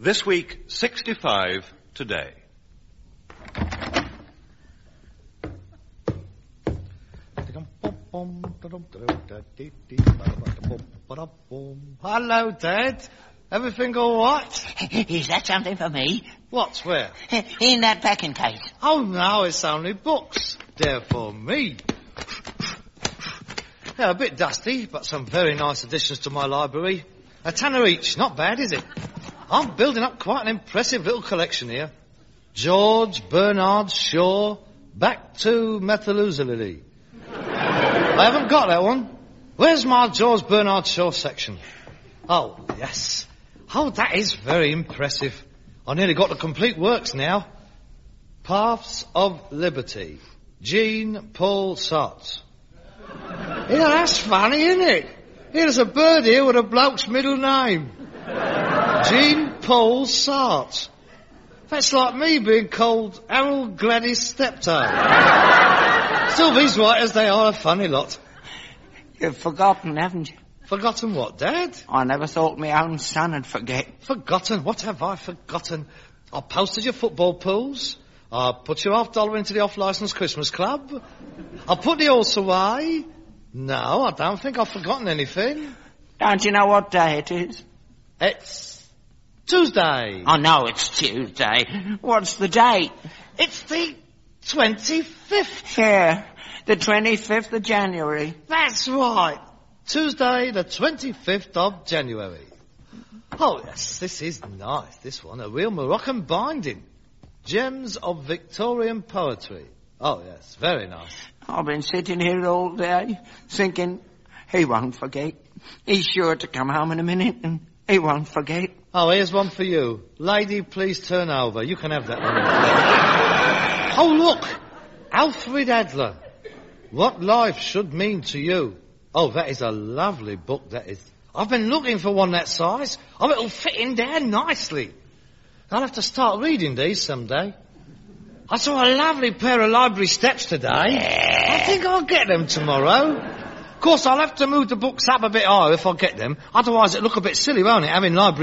This week, 65 today. Hello, Dad. Everything all right? Is that something for me? What, where? In that packing case. Oh, no, it's only books. They're for me. Yeah, a bit dusty, but some very nice additions to my library. A tenner each, not bad, is it? I'm building up quite an impressive little collection here. George Bernard Shaw, Back to Methuselah. I haven't got that one. Where's my George Bernard Shaw section? Oh, yes. Oh, that is very impressive. I nearly got the complete works now. Paths of Liberty, Jean-Paul Sartre. Yeah, that's funny, isn't it? Here's a bird here with a bloke's middle name. Jean-Paul Sartre. That's like me being called Harold Gladys Steptoe. Still, these writers, they are a funny lot. You've forgotten, haven't you? Forgotten what, Dad? I never thought my own son would forget. Forgotten? What have I forgotten? I posted your football pools. I put your $50 into the off-licence Christmas club. I put the horse away. No, I don't think I've forgotten anything. Don't you know what day it is? It's Tuesday. I know it's Tuesday. What's the date? It's the 25th. Yeah, the 25th of January. That's right. Tuesday, the 25th of January. Oh, yes, this is nice, this one. A real Moroccan binding. Gems of Victorian poetry. Oh, yes, very nice. I've been sitting here all day thinking, he won't forget. He's sure to come home in a minute and he won't forget. Oh, here's one for you. Lady, please turn over. You can have that one. Oh, look. Alfred Adler. What life should mean to you. Oh, that is a lovely book, that is. I've been looking for one that size. Oh, it'll fit in there nicely. I'll have to start reading these someday. I saw a lovely pair of library steps today. I think I'll get them tomorrow. Of course, I'll have to move the books up a bit higher if I get them. Otherwise, it'll look a bit silly, won't it, having library